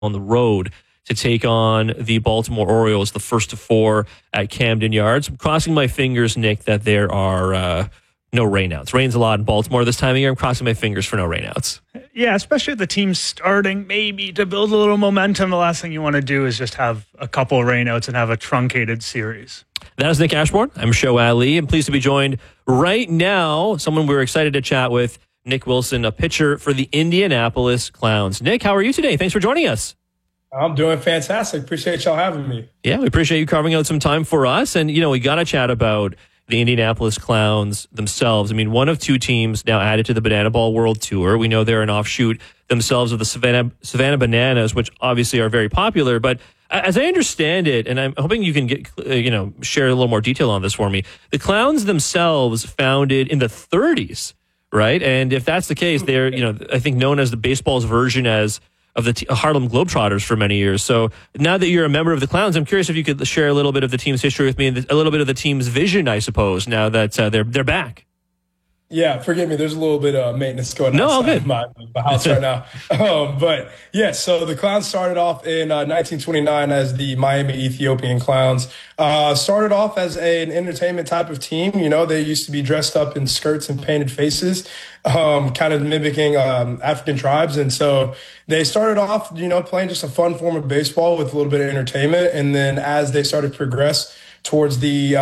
on the road to take on the Baltimore Orioles, the first of four at Camden Yards. I'm crossing my fingers, Nick, that there are no rainouts. Rains a lot in Baltimore this time of year. I'm crossing my fingers for no rainouts. Yeah, especially if the team's starting maybe to build a little momentum. The last thing you want to do is just have a couple of rainouts and have a truncated series. That is Nick Ashbourne. I'm Show Ali. I'm pleased to be joined right now. Someone we're excited to chat with, Nick Wilson, a pitcher for the Indianapolis Clowns. Nick, how are you today? Thanks for joining us. I'm doing fantastic. Appreciate y'all having me. Yeah, we appreciate you carving out some time for us. And, we got to chat about the Indianapolis Clowns themselves. I mean, one of two teams now added to the Banana Ball World Tour. We know they're an offshoot themselves of the Savannah Bananas, which obviously are very popular. But as I understand it, and I'm hoping you can get, share a little more detail on this for me, the Clowns themselves founded in the 30s, right? And if that's the case, they're, I think known as the baseball's version of the Harlem Globetrotters for many years. So now that you're a member of the Clowns, I'm curious if you could share a little bit of the team's history with me and a little bit of the team's vision, I suppose, now that they're back. Yeah, forgive me. There's a little bit of maintenance going on outside my house right now. But yeah, so the Clowns started off in 1929 as the Miami Ethiopian Clowns. Started off as an entertainment type of team. They used to be dressed up in skirts and painted faces, kind of mimicking African tribes. And so they started off, playing just a fun form of baseball with a little bit of entertainment. And then as they started to progress towards the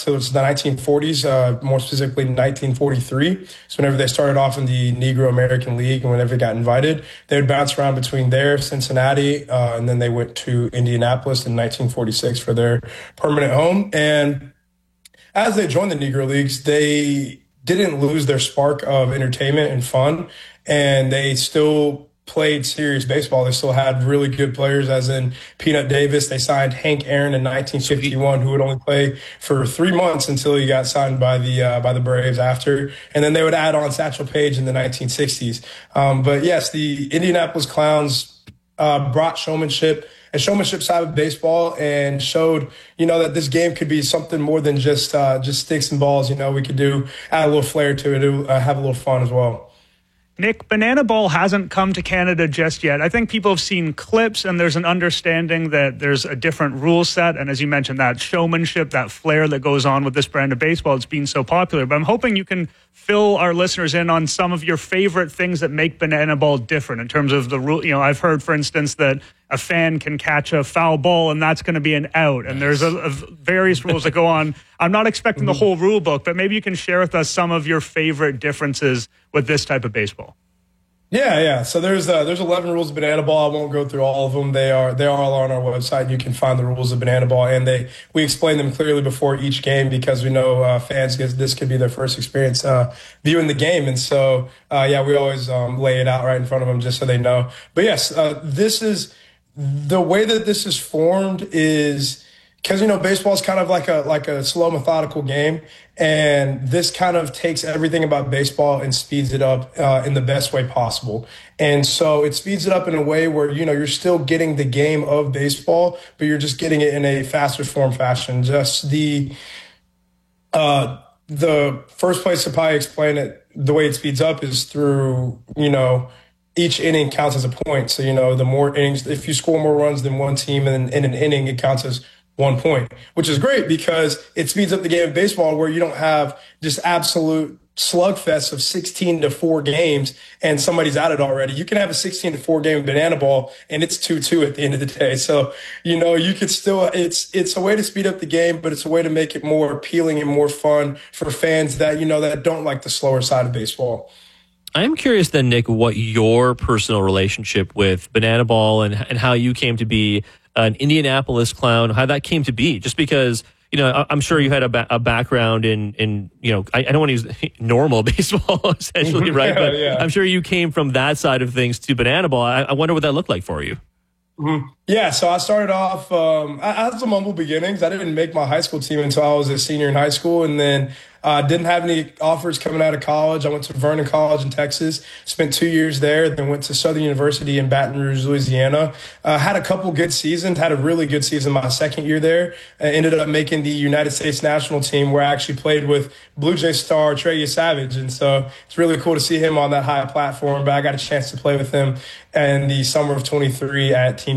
1940s, more specifically 1943. So whenever they started off in the Negro American League and whenever they got invited, they would bounce around between there, Cincinnati, and then they went to Indianapolis in 1946 for their permanent home. And as they joined the Negro Leagues, they didn't lose their spark of entertainment and fun, and they still played serious baseball. They still had really good players, as in Peanut Davis. They signed Hank Aaron in 1951, who would only play for 3 months until he got signed by the Braves after. And then they would add on Satchel Paige in the 1960s. But yes, the Indianapolis Clowns brought showmanship side of baseball and showed, that this game could be something more than just sticks and balls. We could add a little flair to it, have a little fun as well. Nick, Banana Ball hasn't come to Canada just yet. I think people have seen clips and there's an understanding that there's a different rule set. And as you mentioned, that showmanship, that flair that goes on with this brand of baseball, it's been so popular. But I'm hoping you can fill our listeners in on some of your favorite things that make Banana Ball different in terms of the rule. I've heard, for instance, that a fan can catch a foul ball and that's going to be an out. And there's various rules that go on. I'm not expecting the whole rule book, but maybe you can share with us some of your favorite differences with this type of baseball. Yeah. So there's 11 rules of Banana Ball. I won't go through all of them. They are all on our website. You can find the rules of Banana Ball, and we explain them clearly before each game because we know fans, this could be their first experience viewing the game, and so we always lay it out right in front of them just so they know. But yes, this is the way that this is formed is because baseball is kind of like a slow, methodical game, and this kind of takes everything about baseball and speeds it up in the best way possible. And so it speeds it up in a way where you're still getting the game of baseball, but you're just getting it in a faster form fashion. Just the first place to probably explain it, the way it speeds up is through each inning counts as a point. So the more innings, if you score more runs than one team in an inning, it counts as 1 point, which is great because it speeds up the game of baseball where you don't have just absolute slugfest of 16-4 games and somebody's at it already. You can have a 16-4 game of Banana Ball and it's 2-2 at the end of the day. So, you could still, it's a way to speed up the game, but it's a way to make it more appealing and more fun for fans that, that don't like the slower side of baseball. I'm curious then, Nick, what your personal relationship with Banana Ball and how you came to be an Indianapolis Clown, how that came to be, just because, I'm sure you had a background in I don't want to use normal baseball, essentially, right? But I'm sure you came from that side of things to Banana Ball. I wonder what that looked like for you. Mm-hmm. Yeah, so I started off, I had some humble beginnings. I didn't make my high school team until I was a senior in high school. And then Didn't have any offers coming out of college. I went to Vernon College in Texas, spent 2 years there, then went to Southern University in Baton Rouge, Louisiana. Had a couple good seasons, had a really good season my second year there. Ended up making the United States national team, where I actually played with Blue Jay star Trey Savage. And so it's really cool to see him on that high platform. But I got a chance to play with him in the summer of 23 at Team